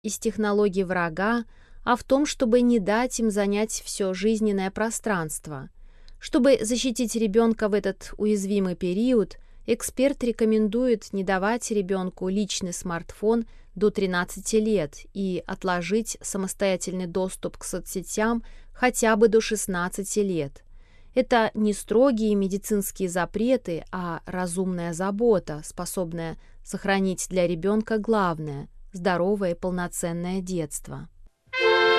из технологий врага, а в том, чтобы не дать им занять все жизненное пространство. Чтобы защитить ребенка в этот уязвимый период, эксперт рекомендует не давать ребенку личный смартфон до 13 лет и отложить самостоятельный доступ к соцсетям хотя бы до 16 лет. Это не строгие медицинские запреты, а разумная забота, способная сохранить для ребенка главное – здоровое и полноценное детство.